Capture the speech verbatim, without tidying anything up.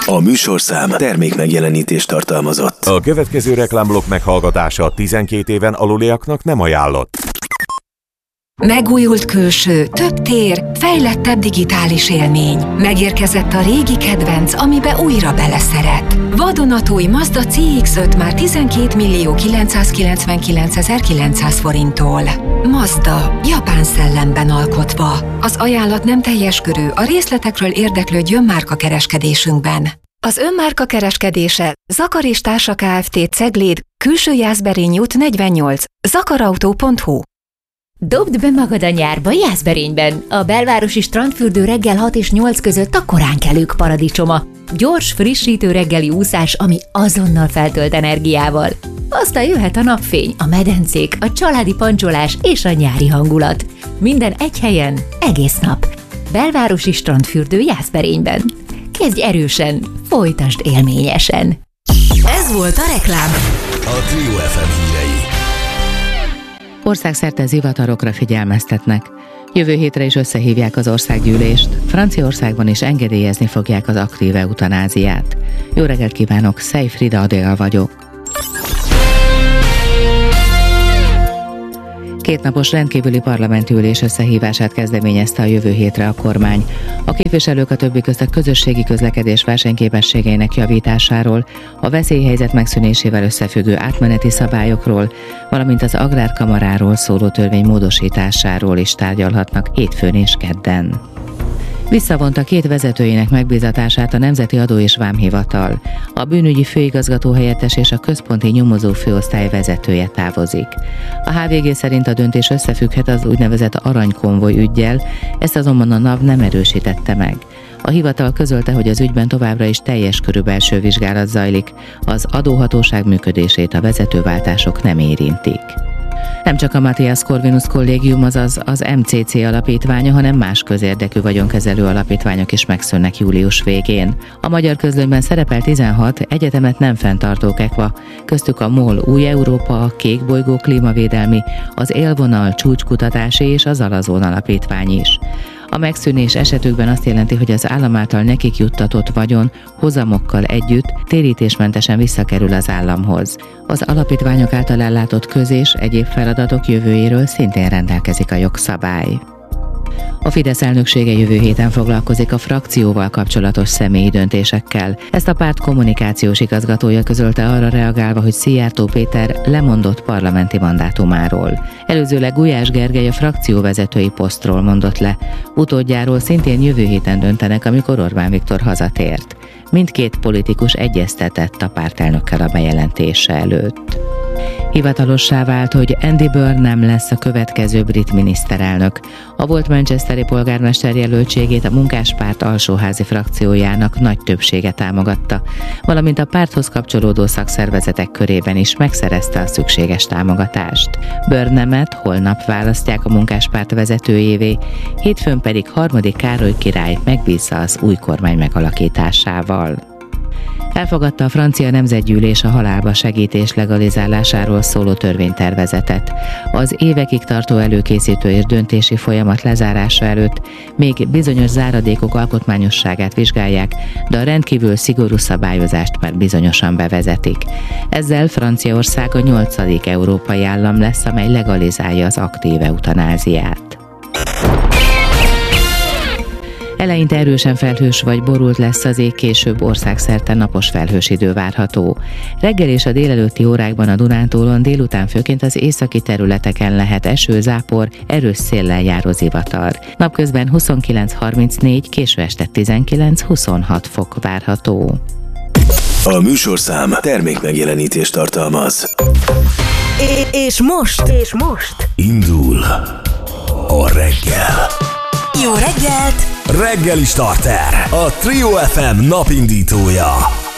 A műsorszám termék megjelenítést tartalmazott. A következő reklámblokk meghallgatása tizenkét éven aluliaknak nem ajánlott. Megújult külső, több tér, fejlettebb digitális élmény. Megérkezett a régi kedvenc, amibe újra beleszeret. Vadonatúj Mazda cé iksz öt már tizenkét millió kilencszázkilencvenkilencezer-kilencszáz forinttól. Mazda, japán szellemben alkotva. Az ajánlat nem teljes körű, a részletekről érdeklődjön márkakereskedésünkben. Az önmárka kereskedése Zakar és Társa Kft. Cegléd, Külső Jászberény út negyvennyolc, zakarautó pont hu. Dobd be magad a nyárba Jászberényben. A belvárosi strandfürdő reggel hat és nyolc között a koránkelők paradicsoma. Gyors, frissítő reggeli úszás, ami azonnal feltölt energiával. Aztán jöhet a napfény, a medencék, a családi pancsolás és a nyári hangulat. Minden egy helyen, egész nap. Belvárosi strandfürdő Jászberényben. Kezdj erősen, folytasd élményesen. Ez volt a reklám. A Trio ef em hírei. Országszerte zivatarokra figyelmeztetnek. Jövő hétre is összehívják az országgyűlést. Franciaországban is engedélyezni fogják az aktív eutanáziát. Jó reggelt kívánok, Szej Frida Adél vagyok. Kétnapos rendkívüli parlamenti ülés összehívását kezdeményezte a jövő hétre a kormány. A képviselők a többi közt a közösségi közlekedés versenyképességeinek javításáról, a veszélyhelyzet megszűnésével összefüggő átmeneti szabályokról, valamint az agrárkamaráról szóló törvény módosításáról is tárgyalhatnak hétfőn és kedden. Visszavonta két vezetőjének megbízatását a Nemzeti Adó és Vámhivatal. A bűnügyi főigazgató helyettes és a központi nyomozó főosztály vezetője távozik. A há vé gé szerint a döntés összefügghet az úgynevezett aranykonvoj üggyel, ezt azonban a NAV nem erősítette meg. A hivatal közölte, hogy az ügyben továbbra is teljes körű belső vizsgálat zajlik, az adóhatóság működését a vezetőváltások nem érintik. Nem csak a Matthias Corvinus Kollégium, azaz az em cé cé alapítványa, hanem más közérdekű vagyonkezelő alapítványok is megszűnnek július végén. A magyar közlönyben szerepel tizenhat egyetemet nem fenntartó kekva, köztük a MOL Új Európa, a Kék Bolygó Klímavédelmi, az Élvonal Csúcskutatási és az Alazon alapítvány is. A megszűnés esetükben azt jelenti, hogy az állam által nekik juttatott vagyon hozamokkal együtt térítésmentesen visszakerül az államhoz. Az alapítványok által ellátott köz- és egyéb feladatok jövőjéről szintén rendelkezik a jogszabály. A Fidesz elnöksége jövő héten foglalkozik a frakcióval kapcsolatos személyi döntésekkel. Ezt a párt kommunikációs igazgatója közölte arra reagálva, hogy Szijjártó Péter lemondott parlamenti mandátumáról. Előzőleg Gulyás Gergely a frakcióvezetői posztról mondott le. Utódjáról szintén jövő héten döntenek, amikor Orbán Viktor hazatért. Mindkét politikus egyeztetett a pártelnökkel a bejelentése előtt. Hivatalossá vált, hogy Andy Byrne nem lesz a következő brit miniszterelnök. A volt manchesteri polgármester jelöltségét a Munkáspárt alsóházi frakciójának nagy többsége támogatta, valamint a párthoz kapcsolódó szakszervezetek körében is megszerezte a szükséges támogatást. Byrne-et holnap választják a Munkáspárt vezetőjévé, hétfőn pedig harmadik Károly király megbízza az új kormány megalakításával. Elfogadta a francia nemzetgyűlés a halálba segítés legalizálásáról szóló törvénytervezetet. Az évekig tartó előkészítő és döntési folyamat lezárása előtt még bizonyos záradékok alkotmányosságát vizsgálják, de a rendkívül szigorú szabályozást már bizonyosan bevezetik. Ezzel Franciaország a nyolcadik európai állam lesz, amely legalizálja az aktív eutanáziát. Eleinte erősen felhős vagy borult lesz az ég, később országszerte napos felhős idő várható. Reggel és a délelőtti órákban a Dunántúlon, délután főként az északi területeken lehet eső, zápor, erős széllel járó zivatar. Napközben huszonkilenc harmincnégy, késő este tizenkilenc huszonhat fok várható. A műsorszám termék megjelenítést tartalmaz. É- és most, és most indul a reggel. Jó reggelt! Reggeli starter, a Trio ef em napindítója.